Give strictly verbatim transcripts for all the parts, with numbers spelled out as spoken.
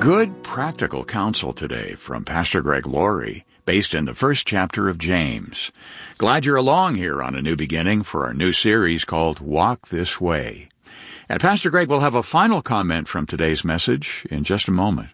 Good practical counsel today from Pastor Greg Laurie, based in the first chapter of James. Glad you're along here on A New Beginning for our new series called Walk This Way. And Pastor Greg will have a final comment from today's message in just a moment.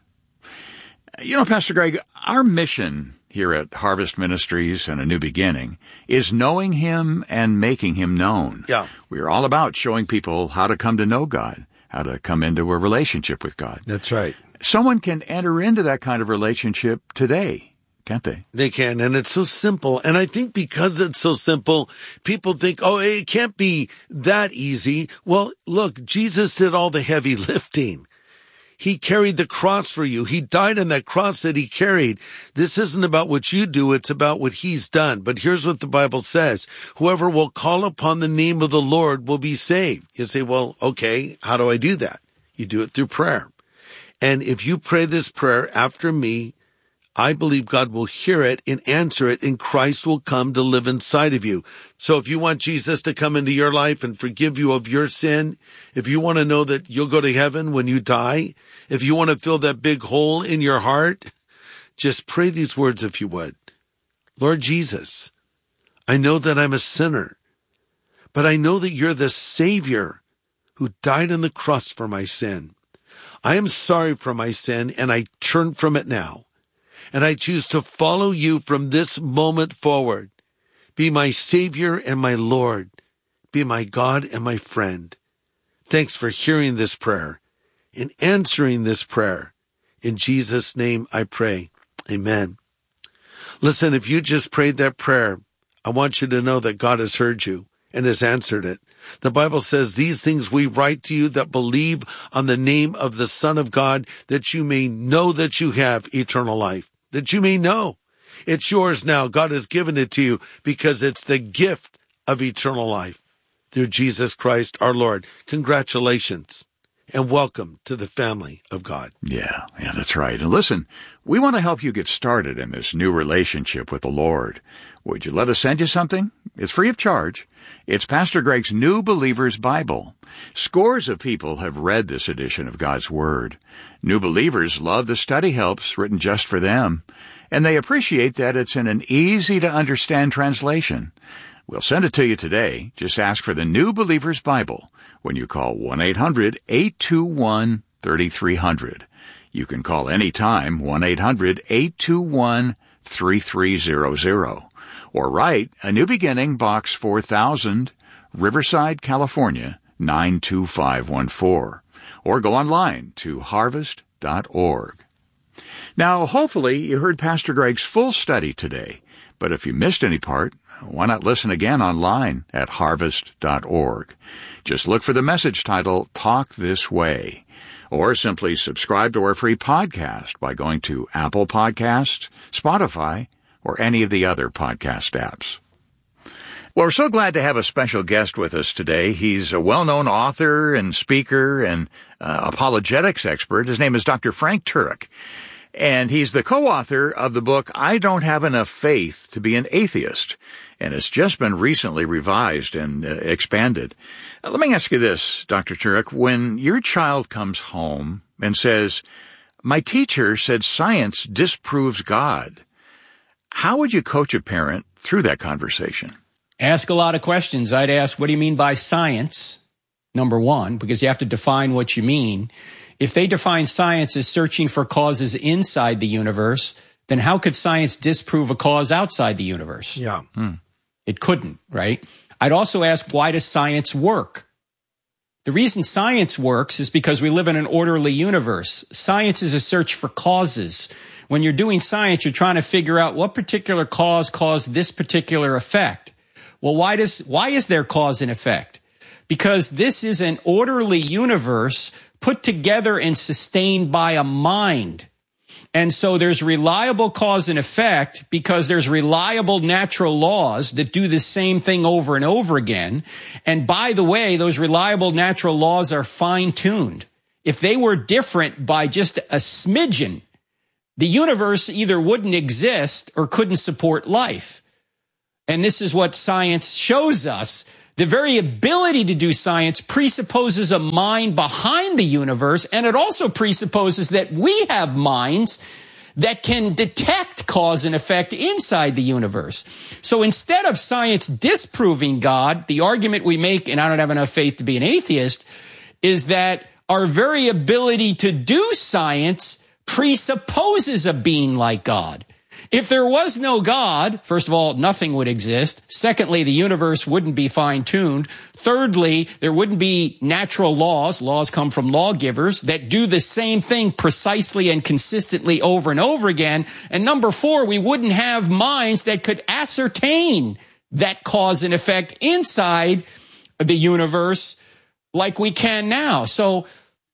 You know, Pastor Greg, our mission here at Harvest Ministries and A New Beginning is knowing Him and making Him known. Yeah. We're all about showing people how to come to know God, how to come into a relationship with God. That's right. Someone can enter into that kind of relationship today, can't they? They can, and it's so simple. And I think because it's so simple, people think, oh, it can't be that easy. Well, look, Jesus did all the heavy lifting. He carried the cross for you. He died on that cross that he carried. This isn't about what you do. It's about what he's done. But here's what the Bible says. Whoever will call upon the name of the Lord will be saved. You say, well, okay, how do I do that? You do it through prayer. And if you pray this prayer after me, I believe God will hear it and answer it, and Christ will come to live inside of you. So if you want Jesus to come into your life and forgive you of your sin, if you want to know that you'll go to heaven when you die, if you want to fill that big hole in your heart, just pray these words if you would. Lord Jesus, I know that I'm a sinner, but I know that you're the Savior who died on the cross for my sin. I am sorry for my sin, and I turn from it now. And I choose to follow you from this moment forward. Be my Savior and my Lord. Be my God and my friend. Thanks for hearing this prayer and answering this prayer. In Jesus' name I pray. Amen. Listen, if you just prayed that prayer, I want you to know that God has heard you and has answered it. The Bible says, these things we write to you that believe on the name of the Son of God, that you may know that you have eternal life, that you may know. It's yours now. God has given it to you because it's the gift of eternal life through Jesus Christ our Lord. Congratulations and welcome to the family of God. Yeah, yeah, that's right. And listen, we want to help you get started in this new relationship with the Lord. Would you let us send you something? It's free of charge. It's Pastor Greg's New Believer's Bible. Scores of people have read this edition of God's Word. New believers love the study helps written just for them, and they appreciate that it's in an easy-to-understand translation. We'll send it to you today. Just ask for the New Believer's Bible when you call one eight hundred eight two one three three zero zero. You can call anytime, one eight hundred eight two one three three zero zero. Or write A New Beginning, Box four thousand, Riverside, California, nine two five one four. Or go online to harvest dot org. Now, hopefully you heard Pastor Greg's full study today, but if you missed any part, why not listen again online at harvest dot org. Just look for the message title, Talk This Way, or simply subscribe to our free podcast by going to Apple Podcasts, Spotify, or any of the other podcast apps. Well, we're so glad to have a special guest with us today. He's a well-known author and speaker and uh, apologetics expert. His name is Doctor Frank Turek, and he's the co-author of the book, I Don't Have Enough Faith to Be an Atheist, and it's just been recently revised and uh, expanded. Uh, let me ask you this, Doctor Turek. When your child comes home and says, my teacher said science disproves God, how would you coach a parent through that conversation? Ask a lot of questions. I'd ask, what do you mean by science? Number one, because you have to define what you mean. If they define science as searching for causes inside the universe, then how could science disprove a cause outside the universe? Yeah. Hmm. It couldn't, right? I'd also ask, why does science work? The reason science works is because we live in an orderly universe. Science is a search for causes. When you're doing science, you're trying to figure out what particular cause caused this particular effect. Well, why does, why is there cause and effect? Because this is an orderly universe put together and sustained by a mind. And so there's reliable cause and effect because there's reliable natural laws that do the same thing over and over again. And by the way, those reliable natural laws are fine-tuned. If they were different by just a smidgen, the universe either wouldn't exist or couldn't support life. And this is what science shows us, The very ability to do science presupposes a mind behind the universe, and it also presupposes that we have minds that can detect cause and effect inside the universe. So instead of science disproving God, the argument we make, and I don't have enough faith to be an atheist, is that our very ability to do science presupposes a being like God. If there was no God, first of all, nothing would exist. Secondly, the universe wouldn't be fine-tuned. Thirdly, there wouldn't be natural laws. Laws come from lawgivers that do the same thing precisely and consistently over and over again. And number four, we wouldn't have minds that could ascertain that cause and effect inside the universe like we can now. So,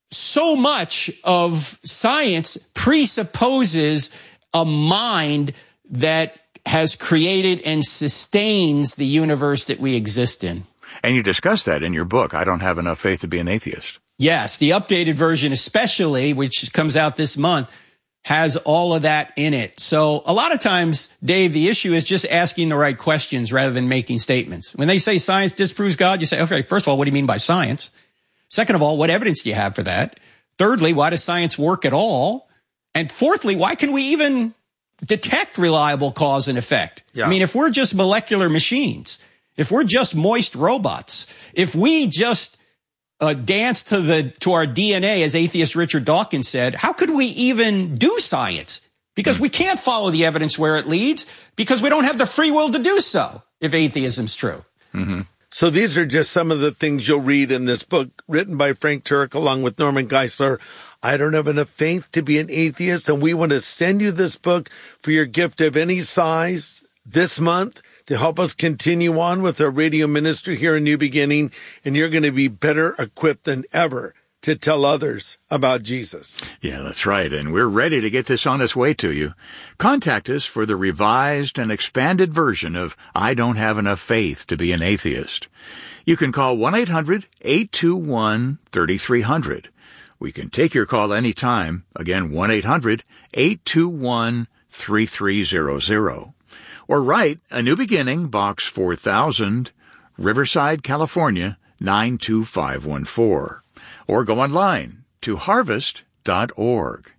so much of science presupposes a mind that has created and sustains the universe that we exist in. And you discuss that in your book, I Don't Have Enough Faith to Be an Atheist. Yes, the updated version especially, which comes out this month, has all of that in it. So a lot of times, Dave, the issue is just asking the right questions rather than making statements. When they say science disproves God, you say, okay, first of all, what do you mean by science? Second of all, what evidence do you have for that? Thirdly, why does science work at all? And fourthly, why can we even detect reliable cause and effect? Yeah. I mean, if we're just molecular machines, if we're just moist robots, if we just uh, dance to the to our D N A, as atheist Richard Dawkins said, how could we even do science? Because we can't follow the evidence where it leads because we don't have the free will to do so, if atheism's true. Mm-hmm. So these are just some of the things you'll read in this book written by Frank Turek along with Norman Geisler. I Don't Have Enough Faith to Be an Atheist, and we want to send you this book for your gift of any size this month to help us continue on with our radio ministry here in New Beginning, and you're going to be better equipped than ever to tell others about Jesus. Yeah, that's right, and we're ready to get this on its way to you. Contact us for the revised and expanded version of I Don't Have Enough Faith to Be an Atheist. You can call one eight hundred eight two one three three zero zero. We can take your call anytime. Again, one eight hundred eight two one three three zero zero. Or write A New Beginning, Box four thousand, Riverside, California, nine two five one four. Or go online to harvest dot org.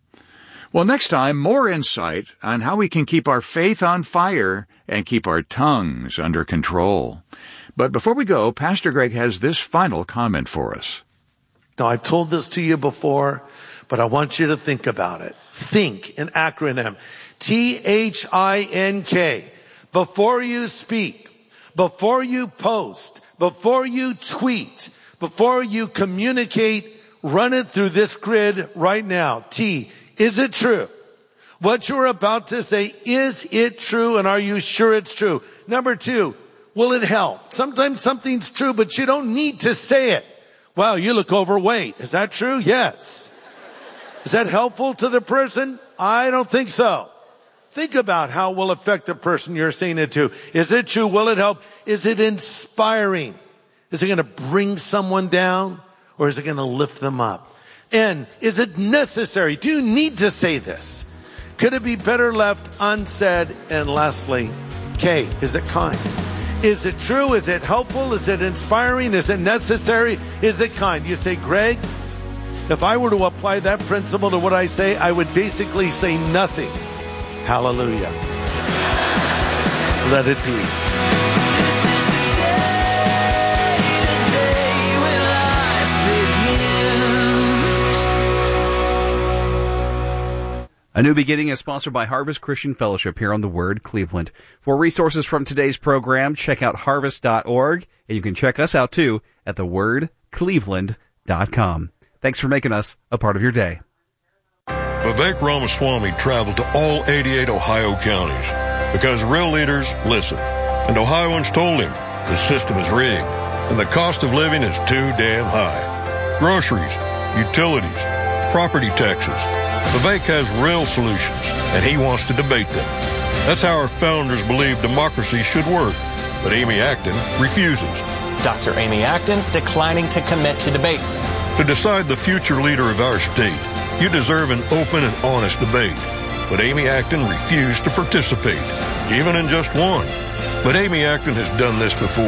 Well, next time, more insight on how we can keep our faith on fire and keep our tongues under control. But before we go, Pastor Greg has this final comment for us. Now, I've told this to you before, but I want you to think about it. Think, an acronym. T H I N K. Before you speak, before you post, before you tweet, before you communicate, run it through this grid right now. T, is it true? What you're about to say, is it true? And are you sure it's true? Number two, will it help? Sometimes something's true, but you don't need to say it. Wow, you look overweight. Is that true? Yes. Is that helpful to the person? I don't think so. Think about how it will affect the person you're saying it to. Is it true? Will it help? Is it inspiring? Is it going to bring someone down, or is it going to lift them up? And is it necessary? Do you need to say this? Could it be better left unsaid? And lastly, K, is it kind? Is it true? Is it helpful? Is it inspiring? Is it necessary? Is it kind? You say, Greg, if I were to apply that principle to what I say, I would basically say nothing. Hallelujah. Let it be. A New Beginning is sponsored by Harvest Christian Fellowship here on The Word Cleveland. For resources from today's program, check out harvest dot org, and you can check us out too at the word cleveland dot com. Thanks for making us a part of your day. Vivek Ramaswamy traveled to all eighty-eight Ohio counties because real leaders listen. And Ohioans told him the system is rigged and the cost of living is too damn high. Groceries, utilities, property taxes. Vivek has real solutions, and he wants to debate them. That's how our founders believed democracy should work. But Amy Acton refuses. Doctor Amy Acton declining to commit to debates. To decide the future leader of our state, you deserve an open and honest debate. But Amy Acton refused to participate, even in just one. But Amy Acton has done this before.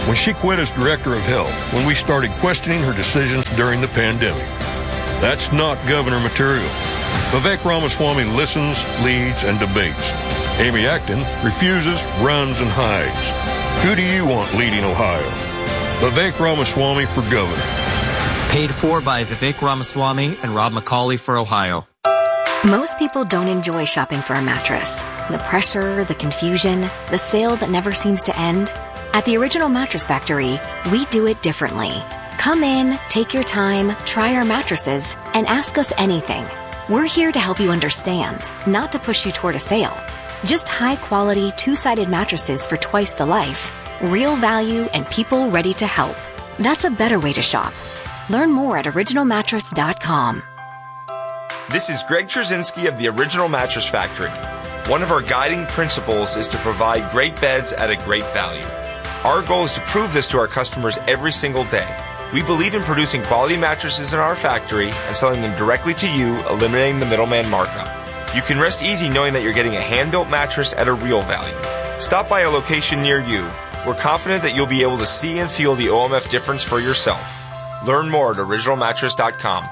when she quit as director of health when we started questioning her decisions during the pandemic. That's not governor material. Vivek Ramaswamy listens, leads, and debates. Amy Acton refuses, runs, and hides. Who do you want leading Ohio? Vivek Ramaswamy for governor. Paid for by Vivek Ramaswamy and Rob McCauley for Ohio. Most people don't enjoy shopping for a mattress. The pressure, the confusion, the sale that never seems to end. At the Original Mattress Factory, we do it differently. Come in, take your time, try our mattresses, and ask us anything. We're here to help you understand, not to push you toward a sale. Just high-quality, two-sided mattresses for twice the life, real value, and people ready to help. That's a better way to shop. Learn more at original mattress dot com. This is Greg Trzynski of the Original Mattress Factory. One of our guiding principles is to provide great beds at a great value. Our goal is to prove this to our customers every single day. We believe in producing quality mattresses in our factory and selling them directly to you, eliminating the middleman markup. You can rest easy knowing that you're getting a hand-built mattress at a real value. Stop by a location near you. We're confident that you'll be able to see and feel the O M F difference for yourself. Learn more at original mattress dot com.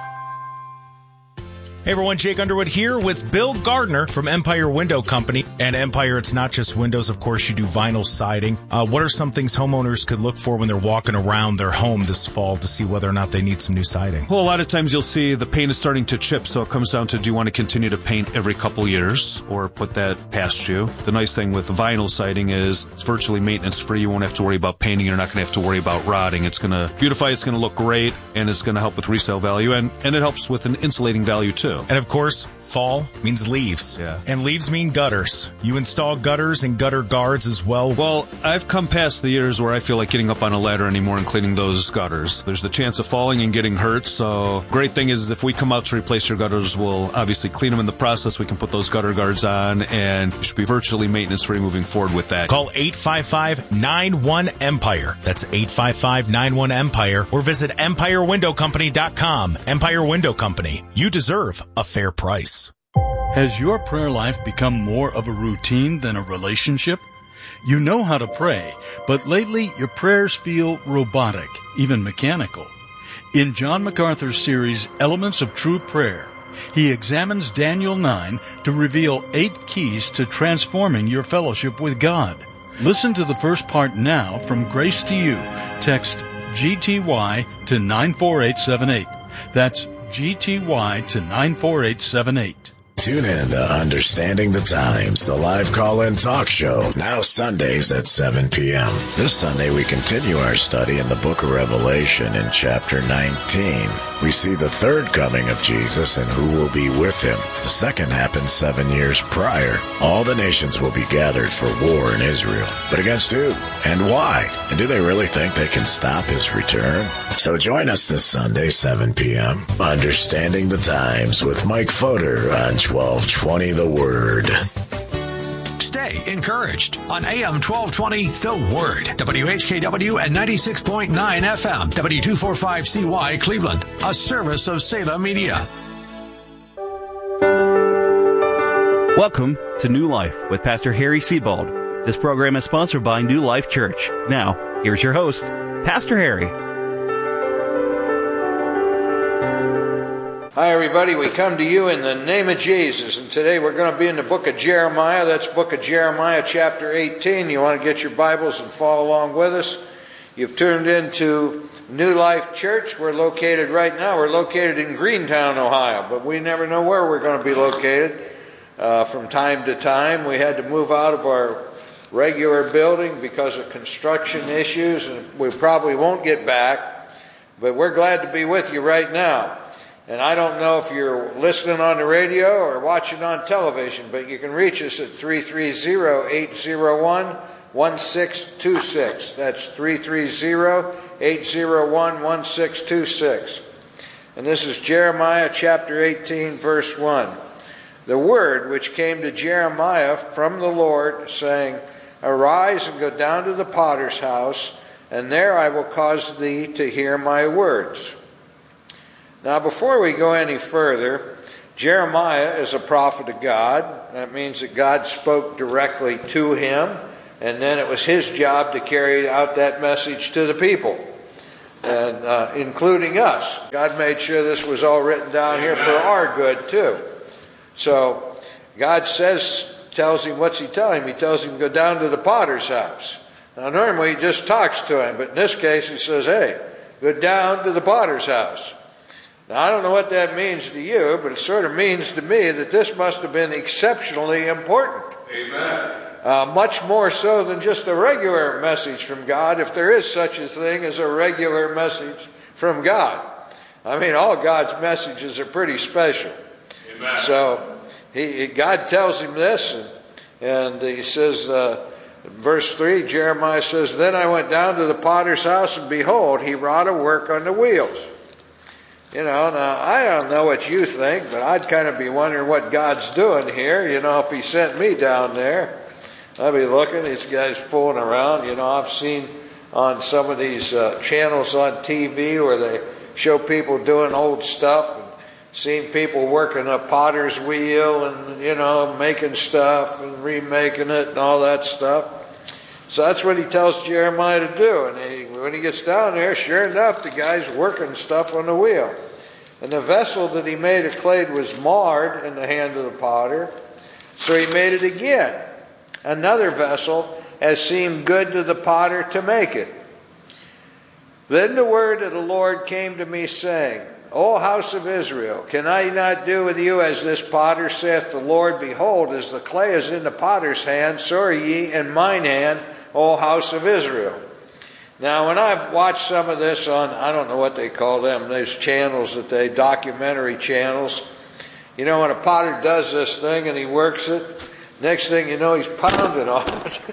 Hey everyone, Jake Underwood here with Bill Gardner from Empire Window Company. And Empire, it's not just windows, of course, you do vinyl siding. Uh, what are some things homeowners could look for when they're walking around their home this fall to see whether or not they need some new siding? Well, a lot of times you'll see the paint is starting to chip, so it comes down to, do you want to continue to paint every couple years or put that past you? The nice thing with vinyl siding is it's virtually maintenance free. You won't have to worry about painting. You're not going to have to worry about rotting. It's going to beautify, it's going to look great, and it's going to help with resale value, and, and it helps with an insulating value too. And of course, fall means leaves. Yeah. And leaves mean gutters. You install gutters and gutter guards as well. Well, I've come past the years where I feel like getting up on a ladder anymore and cleaning those gutters. There's the chance of falling and getting hurt, so great thing is if we come out to replace your gutters, we'll obviously clean them in the process. We can put those gutter guards on, and you should be virtually maintenance-free moving forward with that. Call eight five five, nine one, EMPIRE. That's eight five five, nine one, EMPIRE. Or visit empire window company dot com. Empire Window Company. You deserve a fair price. Has your prayer life become more of a routine than a relationship? You know how to pray, but lately your prayers feel robotic, even mechanical. In John MacArthur's series, Elements of True Prayer, he examines Daniel nine to reveal eight keys to transforming your fellowship with God. Listen to the first part now from Grace to You. Text G T Y to nine four eight seven eight. That's G T Y to nine four eight seven eight. Tune in to Understanding the Times, the live call-in talk show, now Sundays at seven p.m. This Sunday, we continue our study in the book of Revelation in chapter nineteen. We see the third coming of Jesus and who will be with him. The second happened seven years prior. All the nations will be gathered for war in Israel. But against who? And why? And do they really think they can stop his return? So join us this Sunday, seven p.m. Understanding the Times with Mike Fodor on twelve twenty The Word. Stay encouraged on A M twelve twenty The Word. W H K W and ninety-six point nine F M. W two forty-five C Y Cleveland. A service of Salem Media. Welcome to New Life with Pastor Harry Sebald. This program is sponsored by New Life Church. Now, here's your host, Pastor Harry. Hi, everybody. We come to you in the name of Jesus, and today we're going to be in the book of Jeremiah. That's book of Jeremiah, chapter eighteen. You want to get your Bibles and follow along with us. You've turned into New Life Church. We're located right now. We're located in Greentown, Ohio, but we never know where we're going to be located uh, from time to time. We had to move out of our regular building because of construction issues, and we probably won't get back, but we're glad to be with you right now. And I don't know if you're listening on the radio or watching on television, but you can reach us at three three zero, eight zero one, one six two six. That's three three zero, eight zero one, one six two six. And this is Jeremiah chapter eighteen, verse one. The word which came to Jeremiah from the Lord, saying, Arise and go down to the potter's house, and there I will cause thee to hear my words. Now, before we go any further, Jeremiah is a prophet of God. That means that God spoke directly to him. and then it was his job to carry out that message to the people, and uh, including us. God made sure this was all written down here for our good too. So God says, tells him, what's he telling him? He tells him to go down to the potter's house. Now normally he just talks to him, but in this case he says, hey, go down to the potter's house. Now I don't know what that means to you, but it sort of means to me that this must have been exceptionally important. Amen. Uh, much more so than just a regular message from God, if there is such a thing as a regular message from God. I mean, all God's messages are pretty special. Amen. So he, God tells him this, and, and he says, uh, verse three, Jeremiah says, then I went down to the potter's house, and behold, he wrought a work on the wheels. You know, now, I don't know what you think, but I'd kind of be wondering what God's doing here. You know, if he sent me down there, I'd be looking, these guys fooling around. You know, I've seen on some of these uh, channels on T V where they show people doing old stuff, and seen people working a potter's wheel and, you know, making stuff and remaking it and all that stuff. So that's what he tells Jeremiah to do. And he, when he gets down there, sure enough, the guy's working stuff on the wheel. And the vessel that he made of clay was marred in the hand of the potter. So he made it again. Another vessel as seemed good to the potter to make it. Then the word of the Lord came to me, saying, O house of Israel, can I not do with you as this potter saith the Lord? Behold, as the clay is in the potter's hand, so are ye in mine hand, O house of Israel. Now, when I've watched some of this on, I don't know what they call them, those channels that they, documentary channels. You know, when a potter does this thing and he works it, next thing you know, he's pounding on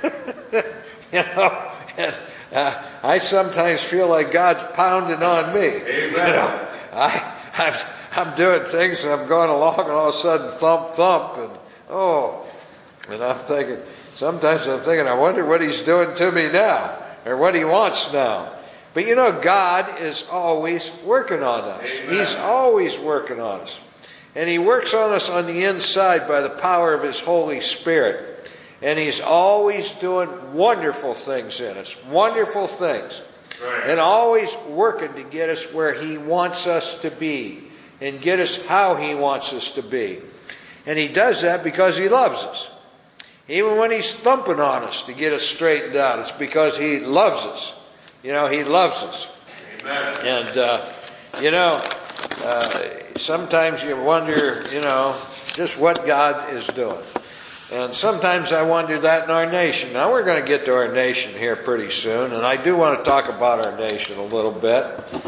it. You know, and uh, I sometimes feel like God's pounding on me. Amen. You know, I, I'm, I'm doing things and I'm going along and all of a sudden thump, thump, and oh, and I'm thinking, sometimes I'm thinking, I wonder what he's doing to me now, or what he wants now. But you know, God is always working on us. Amen. He's always working on us. And he works on us on the inside by the power of his Holy Spirit. And he's always doing wonderful things in us. Wonderful things. Right. And always working to get us where he wants us to be. And get us how he wants us to be. And he does that because he loves us. Even when he's thumping on us to get us straightened out, it's because he loves us. You know, he loves us. Amen. And, uh, you know, uh, sometimes you wonder, you know, just what God is doing. And sometimes I wonder that in our nation. Now, we're going to get to our nation here pretty soon, and I do want to talk about our nation a little bit.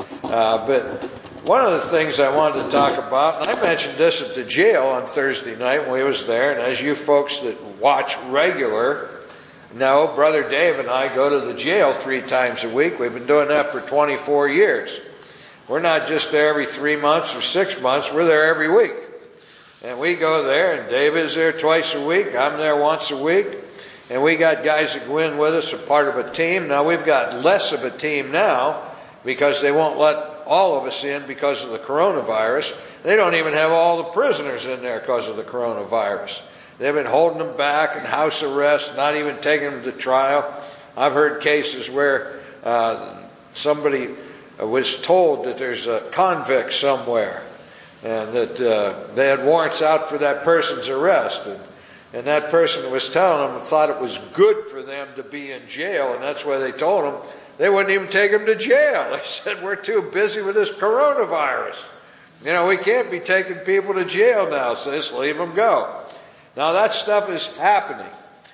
Uh, but one of the things I wanted to talk about, and I mentioned this at the jail on Thursday night when we was there, and as you folks that watch regular know, Brother Dave and I go to the jail three times a week. We've been doing that for twenty-four years. We're not just there every three months or six months. We're there every week. And we go there, and Dave is there twice a week. I'm there once a week. And we got guys that go in with us, are part of a team. Now, we've got less of a team now because they won't let all of us in because of the coronavirus. They don't even have all the prisoners in there because of the coronavirus. They've been holding them back in house arrest, not even taking them to trial. I've heard cases where uh, somebody was told that there's a convict somewhere and that uh, they had warrants out for that person's arrest. And, and that person was telling them thought it was good for them to be in jail, and that's why they told them they wouldn't even take them to jail. They said, we're too busy with this coronavirus. You know, we can't be taking people to jail now, so just leave them go. Now, that stuff is happening.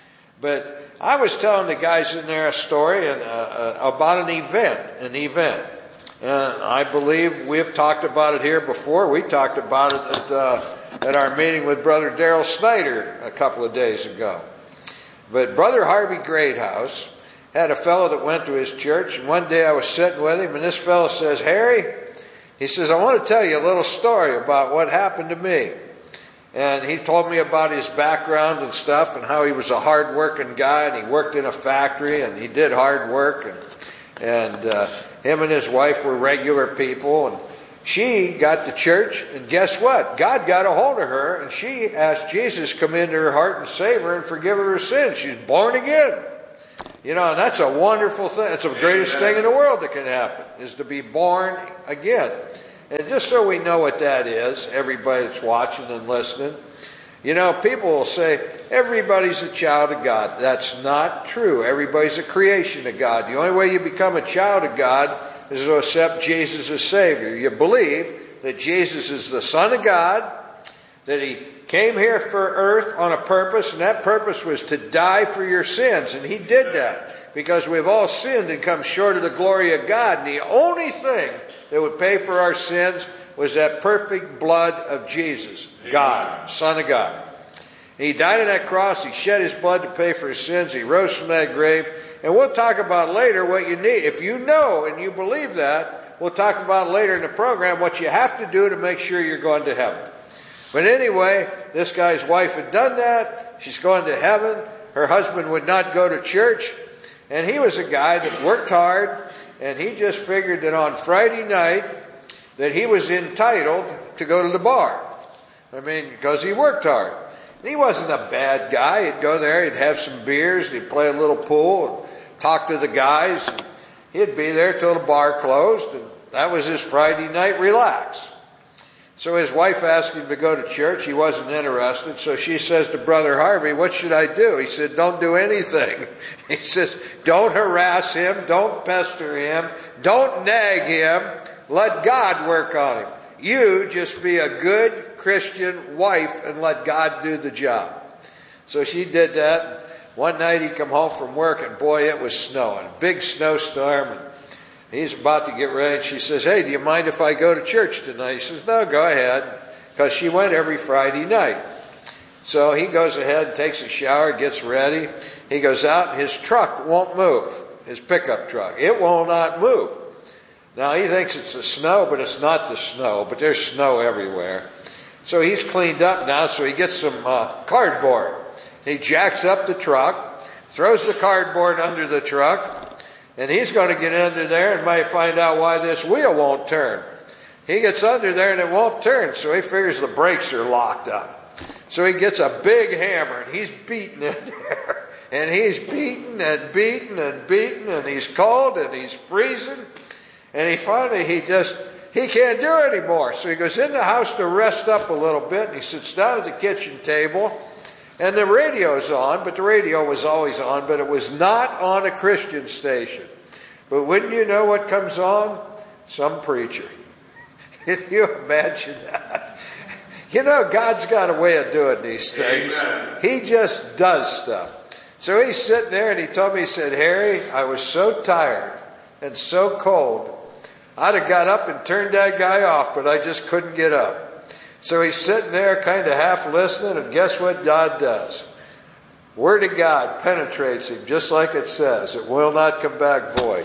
But I was telling the guys in there a story and, uh, about an event, an event. And I believe we've talked about it here before. We talked about it at, uh, at our meeting with Brother Darrell Snyder a couple of days ago. But Brother Harvey Greathouse had a fellow that went to his church, and one day I was sitting with him, and this fellow says, Harry, he says, I want to tell you a little story about what happened to me. And he told me about his background and stuff and how he was a hard-working guy, and he worked in a factory, and he did hard work, and And uh, him and his wife were regular people. And she got to church, and guess what? God got a hold of her, and she asked Jesus to come into her heart and save her and forgive her her sins. She's born again. You know, and that's a wonderful thing. It's the greatest thing in the world that can happen, is to be born again. And just so we know what that is, everybody that's watching and listening, you know, people will say, everybody's a child of God. That's not true. Everybody's a creation of God. The only way you become a child of God is to accept Jesus as Savior. You believe that Jesus is the Son of God, that He came here for earth on a purpose, and that purpose was to die for your sins. And He did that because we've all sinned and come short of the glory of God. And the only thing that would pay for our sins was that perfect blood of Jesus, God, Son of God. And He died on that cross. He shed His blood to pay for His sins. He rose from that grave. And we'll talk about later what you need. If you know and you believe that, we'll talk about later in the program what you have to do to make sure you're going to heaven. But anyway, this guy's wife had done that. She's going to heaven. Her husband would not go to church. And he was a guy that worked hard. And he just figured that on Friday night that he was entitled to go to the bar. I mean, because he worked hard. And he wasn't a bad guy. He'd go there, he'd have some beers, he'd play a little pool, and talk to the guys. And he'd be there till the bar closed. And that was his Friday night relax. So his wife asked him to go to church. He wasn't interested. So she says to Brother Harvey, what should I do? He said, don't do anything. He says, don't harass him. Don't pester him. Don't nag him. Let God work on him. You just be a good Christian wife and let God do the job. So she did that. One night he come home from work and boy, it was snowing. A big snowstorm. And he's about to get ready, and she says, hey, do you mind if I go to church tonight? He says, no, go ahead, because she went every Friday night. So he goes ahead and takes a shower, gets ready. He goes out, and his truck won't move, his pickup truck. It will not move. Now, he thinks it's the snow, but it's not the snow, but there's snow everywhere. So he's cleaned up now, so he gets some uh, cardboard. He jacks up the truck, throws the cardboard under the truck, and he's going to get under there and might find out why this wheel won't turn. He gets under there and it won't turn, so he figures the brakes are locked up. So he gets a big hammer and he's beating it there. And he's beating and beating and beating, and he's cold and he's freezing. And he finally, he just, he can't do it anymore. So he goes in the house to rest up a little bit, and he sits down at the kitchen table. And the radio's on, but the radio was always on, but it was not on a Christian station. But wouldn't you know what comes on? Some preacher. Can you imagine that? You know, God's got a way of doing these things. Amen. He just does stuff. So he's sitting there and he told me, he said, Harry, I was so tired and so cold. I'd have got up and turned that guy off, but I just couldn't get up. So he's sitting there kind of half listening, and guess what God does? Word of God penetrates him, just like it says. It will not come back void.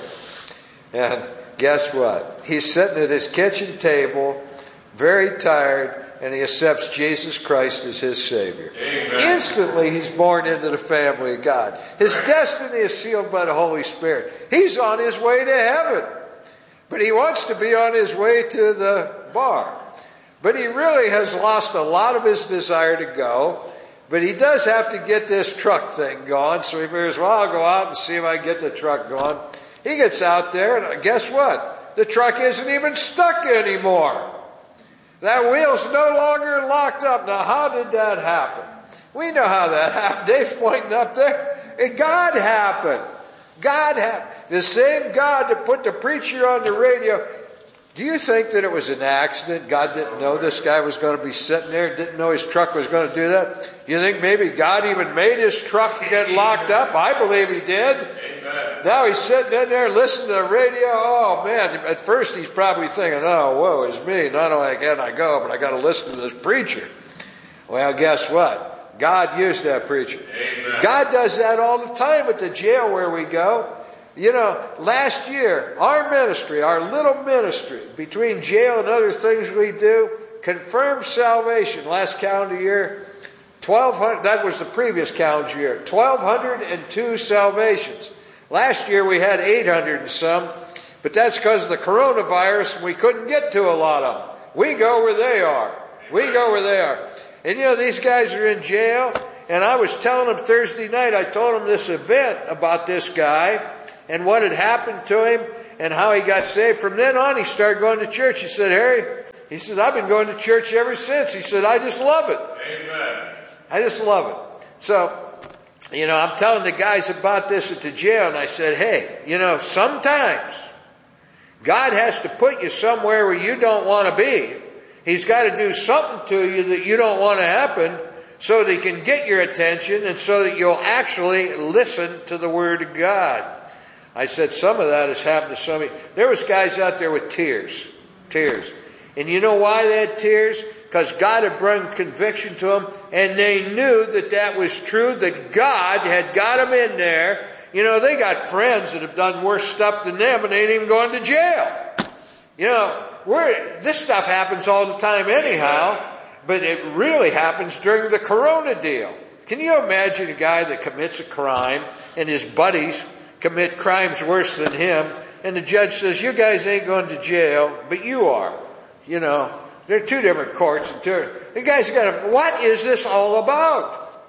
And guess what? He's sitting at his kitchen table, very tired, and he accepts Jesus Christ as his Savior. Amen. Instantly, he's born into the family of God. His destiny is sealed by the Holy Spirit. He's on his way to heaven. But he wants to be on his way to the bar. But he really has lost a lot of his desire to go. But he does have to get this truck thing going. So he figures, well, I'll go out and see if I can get the truck going. He gets out there, and guess what? The truck isn't even stuck anymore. That wheel's no longer locked up. Now, how did that happen? We know how that happened. Dave's pointing up there. It God happened. God happened. The same God that put the preacher on the radio. Do you think that it was an accident? God didn't know this guy was going to be sitting there, didn't know his truck was going to do that? You think maybe God even made his truck get locked up? I believe he did. Amen. Now he's sitting in there listening to the radio. Oh, man, at first he's probably thinking, oh, woe is me. Not only can I go, but I got to listen to this preacher. Well, guess what? God used that preacher. Amen. God does that all the time at the jail where we go. You know, last year, our ministry, our little ministry, between jail and other things we do, confirmed salvation last calendar year, twelve hundred, that was the previous calendar year, twelve hundred two salvations. Last year we had eight hundred and some, but that's because of the coronavirus and we couldn't get to a lot of them. We go where they are. We go where they are. And you know, these guys are in jail, and I was telling him Thursday night, I told him this event about this guy and what had happened to him and how he got saved. From then on, he started going to church. He said, Harry, he says, I've been going to church ever since. He said, I just love it. Amen. I just love it. So, you know, I'm telling the guys about this at the jail, and I said, hey, you know, sometimes God has to put you somewhere where you don't want to be. He's got to do something to you that you don't want to happen so that he can get your attention and so that you'll actually listen to the Word of God. I said some of that has happened to somebody. There was guys out there with tears. Tears. And you know why they had tears? Because God had brought conviction to them, and they knew that that was true, that God had got them in there. You know, they got friends that have done worse stuff than them, and they ain't even going to jail. You know, we're, this stuff happens all the time anyhow, but it really happens during the Corona deal. Can you imagine a guy that commits a crime, and his buddies commit crimes worse than him, and the judge says, you guys ain't going to jail, but you are. You know, there are two different courts. And two, the guy's got to, what is this all about?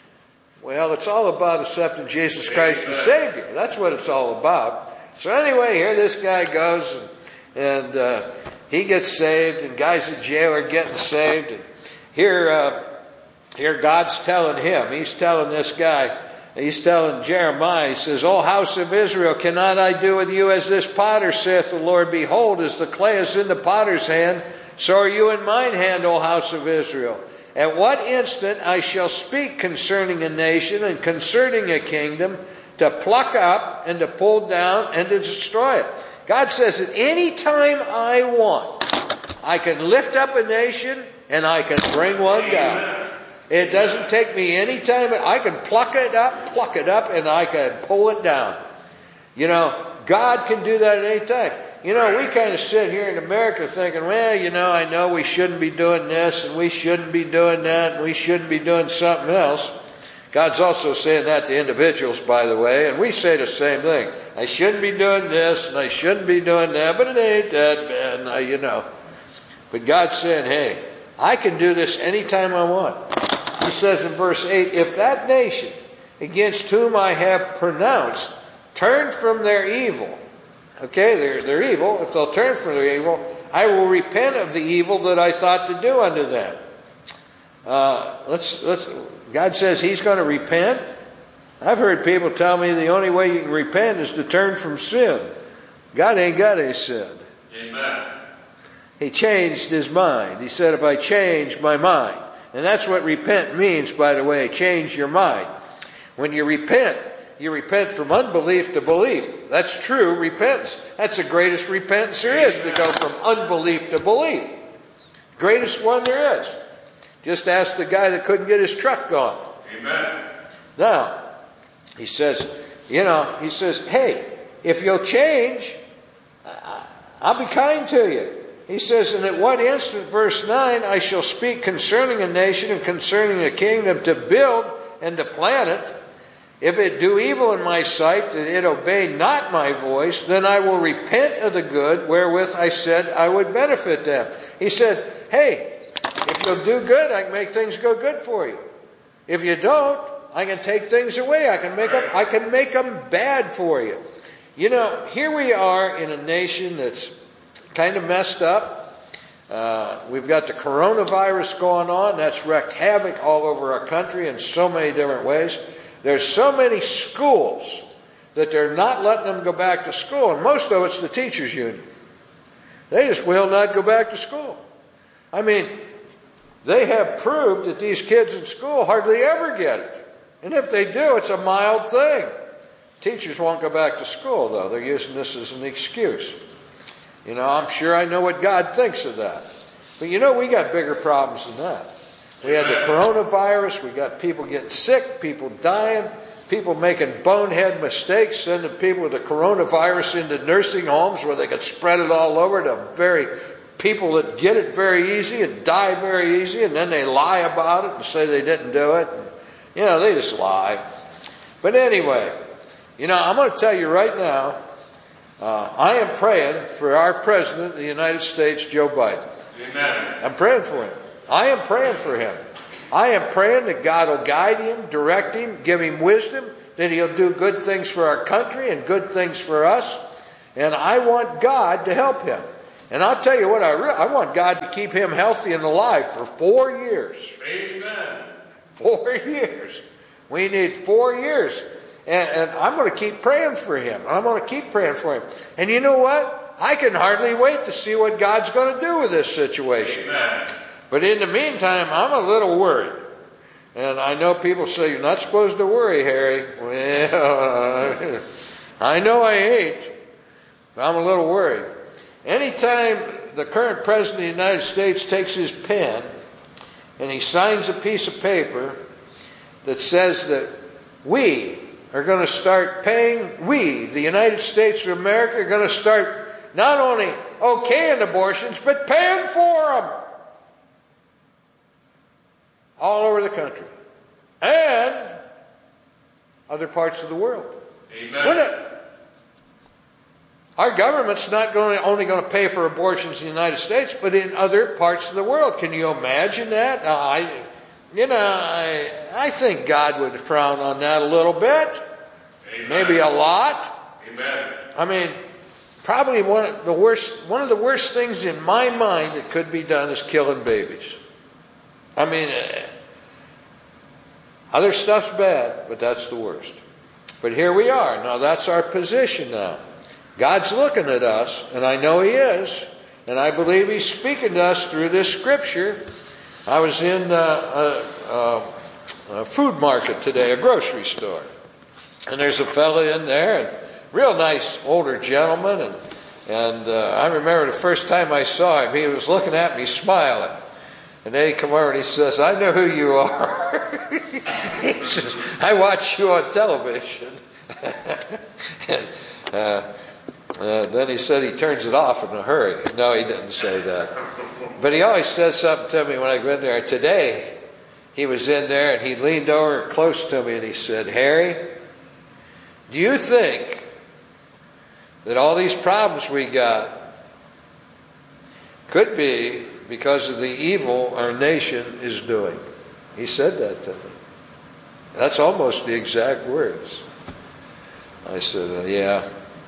Well, it's all about accepting Jesus Christ as Savior. That's what it's all about. So anyway, here this guy goes, and, and uh, he gets saved, and guys in jail are getting saved. And here, uh, here God's telling him, he's telling this guy, he's telling Jeremiah, he says, O house of Israel, cannot I do with you as this potter, saith the Lord? Behold, as the clay is in the potter's hand, so are you in mine hand, O house of Israel. At what instant I shall speak concerning a nation and concerning a kingdom, to pluck up and to pull down and to destroy it. God says at any time I want, I can lift up a nation and I can bring one down. It doesn't take me any time. I can pluck it up, pluck it up, and I can pull it down. You know, God can do that at any time. You know, we kind of sit here in America thinking, well, you know, I know we shouldn't be doing this, and we shouldn't be doing that, and we shouldn't be doing something else. God's also saying that to individuals, by the way, and we say the same thing. I shouldn't be doing this, and I shouldn't be doing that, but it ain't that bad, now, you know. But God's saying, hey, I can do this anytime I want. He says in verse eight, if that nation against whom I have pronounced turn from their evil, okay, they're, they're evil, if they'll turn from their evil, I will repent of the evil that I thought to do unto them. Uh, let's, let's, God says he's going to repent. I've heard people tell me the only way you can repent is to turn from sin. God ain't got any sin. Amen. He changed his mind. He said, if I change my mind, and that's what repent means, by the way, change your mind. When you repent, you repent from unbelief to belief. That's true repentance. That's the greatest repentance there is, to go from unbelief to belief. Greatest one there is. Just ask the guy that couldn't get his truck going. Amen. Now, he says, you know, he says, hey, if you'll change, I'll be kind to you. He says, and at what instant, verse nine, I shall speak concerning a nation and concerning a kingdom to build and to plant it. If it do evil in my sight, that it obey not my voice, then I will repent of the good wherewith I said I would benefit them. He said, hey, if you'll do good, I can make things go good for you. If you don't, I can take things away. I can make them, I can make them bad for you. You know, here we are in a nation that's kind of messed up. Uh, we've got the coronavirus going on. That's wreaked havoc all over our country in so many different ways. There's so many schools that they're not letting them go back to school. And most of it's the teachers' union. They just will not go back to school. I mean, they have proved that these kids in school hardly ever get it. And if they do, it's a mild thing. Teachers won't go back to school, though. They're using this as an excuse. You know, I'm sure I know what God thinks of that. But you know, we got bigger problems than that. We had the coronavirus. We got people getting sick, people dying, people making bonehead mistakes, sending people with the coronavirus into nursing homes where they could spread it all over to very people that get it very easy and die very easy, and then they lie about it and say they didn't do it. You know, they just lie. But anyway, you know, I'm going to tell you right now, uh, I am praying for our President of the United States, Joe Biden. Amen. I'm praying for him. I am praying for him. I am praying that God will guide him, direct him, give him wisdom, that he'll do good things for our country and good things for us. And I want God to help him. And I'll tell you what, I, re- I want God to keep him healthy and alive for four years. Amen. Four years. We need four years. And, and I'm going to keep praying for him. I'm going to keep praying for him. And you know what? I can hardly wait to see what God's going to do with this situation. Amen. But in the meantime, I'm a little worried. And I know people say, you're not supposed to worry, Harry. Well, I know I ain't. But I'm a little worried. Anytime the current president of the United States takes his pen and he signs a piece of paper that says that we are going to start paying, we, the United States of America, are going to start not only okaying abortions, but paying for them all over the country and other parts of the world. Amen. What a, Our government's not going to, only going to pay for abortions in the United States, but in other parts of the world. Can you imagine that? Uh, I, you know, I, I think God would frown on that a little bit, Amen. Maybe a lot. Amen. I mean, probably one of the worst, one of the worst things in my mind that could be done is killing babies. I mean, uh, other stuff's bad, but that's the worst. But here we are. Now that's our position now. God's looking at us, and I know He is, and I believe He's speaking to us through this scripture. I was in a, a, a, a food market today, a grocery store, and there's a fella in there, and real nice older gentleman, and and uh, I remember the first time I saw him, he was looking at me smiling, and then he come over and he says, "I know who you are." He says, "I watch you on television." and, uh, Uh, then he said he turns it off in a hurry. No, he didn't say that. But he always says something to me when I go in there. Today, he was in there and he leaned over close to me and he said, "Harry, do you think that all these problems we got could be because of the evil our nation is doing?" He said that to me. That's almost the exact words. I said, uh, yeah.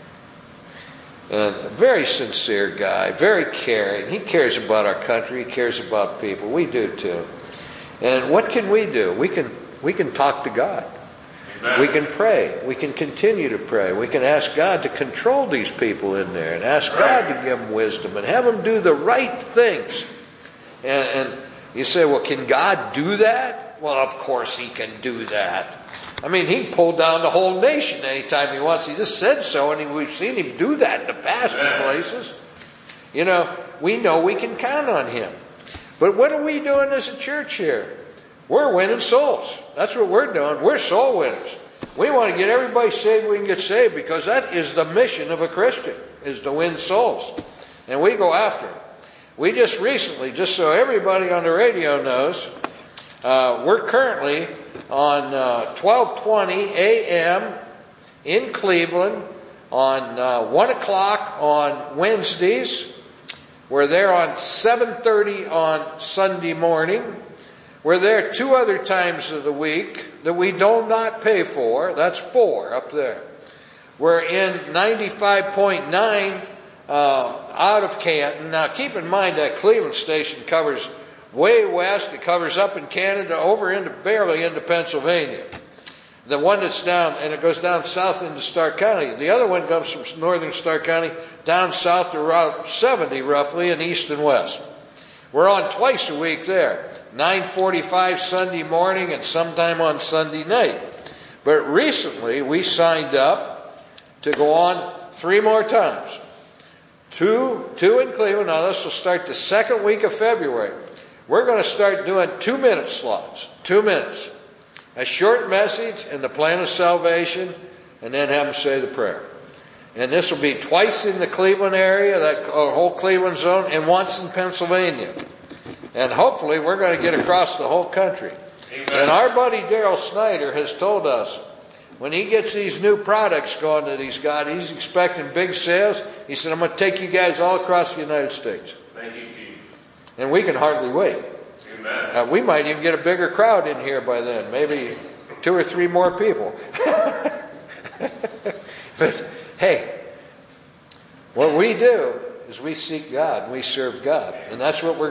And a very sincere guy, very caring. He cares about our country. He cares about people. We do too. And what can we do? We can we can talk to God. Amen. We can pray. We can continue to pray. We can ask God to control these people in there and ask God to give them wisdom and have them do the right things. And, and you say, well, can God do that? Well, of course He can do that. I mean, he can pull down the whole nation anytime he wants. He just said so, and he, we've seen him do that in the past in places. You know, we know we can count on him. But what are we doing as a church here? We're winning souls. That's what we're doing. We're soul winners. We want to get everybody saved we can get saved, because that is the mission of a Christian, is to win souls. And we go after them. We just recently, just so everybody on the radio knows, uh, we're currently on uh, twelve twenty a.m. in Cleveland, on uh, one o'clock on Wednesdays. We're there on seven thirty on Sunday morning. We're there two other times of the week that we do not pay for. That's four up there. We're in ninety-five point nine uh, out of Canton. Now keep in mind that Cleveland station covers way west. It covers up in Canada, over into barely into Pennsylvania. The one that's down, and it goes down south into Stark County. The other one comes from northern Stark County down south to Route seventy roughly, and east and west. We're on twice a week there, nine forty-five Sunday morning and sometime on Sunday night. But recently we signed up to go on three more times. Two, two in Cleveland. Now this will start the second week of February. We're going to start doing two-minute slots. Two minutes. A short message and the plan of salvation, and then have them say the prayer. And this will be twice in the Cleveland area, that whole Cleveland zone, and once in Pennsylvania. And hopefully we're going to get across the whole country. Amen. And our buddy Daryl Snyder has told us, when he gets these new products going that he's got, he's expecting big sales. He said, "I'm going to take you guys all across the United States." Thank you, Chief. And we can hardly wait. Uh, we might even get a bigger crowd in here by then, maybe two or three more people. But hey, what we do is we seek God, we serve God, and that's what we're